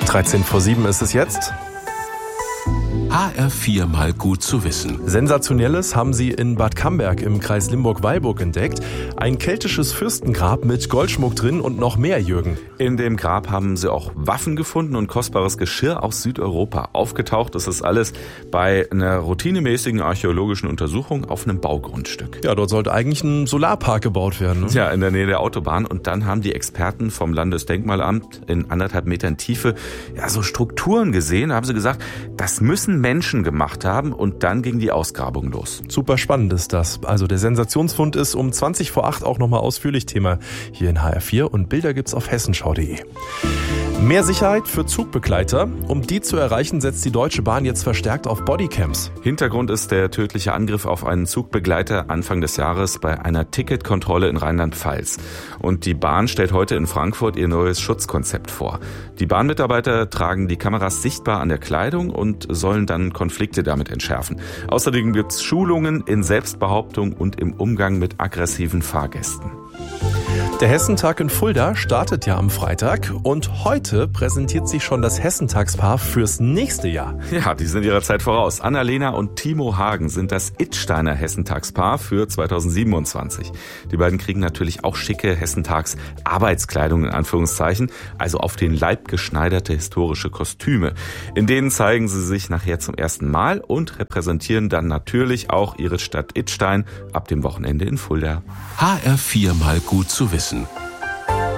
13 vor 7 ist es jetzt. HR4 mal gut zu wissen. Sensationelles haben sie in Bad Camberg im Kreis Limburg-Weilburg entdeckt. Ein keltisches Fürstengrab mit Goldschmuck drin und noch mehr, Jürgen. In dem Grab haben sie auch Waffen gefunden und kostbares Geschirr aus Südeuropa. Aufgetaucht ist das alles bei einer routinemäßigen archäologischen Untersuchung auf einem Baugrundstück. Ja, dort sollte eigentlich ein Solarpark gebaut werden. Ne? Ja, in der Nähe der Autobahn. Und dann haben die Experten vom Landesdenkmalamt in 1,5 Metern Tiefe so Strukturen gesehen. Da haben sie gesagt, das müssen Menschen gemacht haben, und dann ging die Ausgrabung los. Super spannend ist das. Also der Sensationsfund ist um 20 vor 8 auch nochmal ausführlich Thema hier in HR4 und Bilder gibt's auf hessenschau.de. Mehr Sicherheit für Zugbegleiter. Um die zu erreichen, setzt die Deutsche Bahn jetzt verstärkt auf Bodycams. Hintergrund ist der tödliche Angriff auf einen Zugbegleiter Anfang des Jahres bei einer Ticketkontrolle in Rheinland-Pfalz. Und die Bahn stellt heute in Frankfurt ihr neues Schutzkonzept vor. Die Bahnmitarbeiter tragen die Kameras sichtbar an der Kleidung und sollen dann Konflikte damit entschärfen. Außerdem gibt's Schulungen in Selbstbehauptung und im Umgang mit aggressiven Fahrgästen. Der Hessentag in Fulda startet ja am Freitag und heute präsentiert sich schon das Hessentagspaar fürs nächste Jahr. Ja, die sind ihrer Zeit voraus. Annalena und Timo Hagen sind das Idsteiner Hessentagspaar für 2027. Die beiden kriegen natürlich auch schicke Hessentags-Arbeitskleidung in Anführungszeichen, also auf den Leib geschneiderte historische Kostüme. In denen zeigen sie sich nachher zum ersten Mal und repräsentieren dann natürlich auch ihre Stadt Idstein ab dem Wochenende in Fulda. HR4 mal gut zu wissen.